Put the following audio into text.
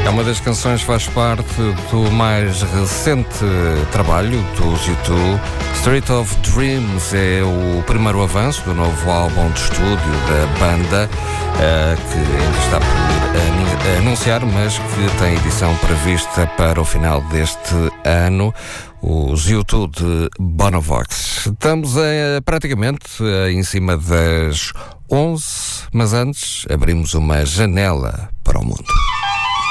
É uma das canções que faz parte do mais recente trabalho dos U2. Street of Dreams é o primeiro avanço do novo álbum de estúdio da banda, que ainda está por anunciar, mas que tem edição prevista para o final deste ano. Os U2 de Bonovox. Estamos praticamente em cima das 11, mas antes abrimos uma janela para o mundo.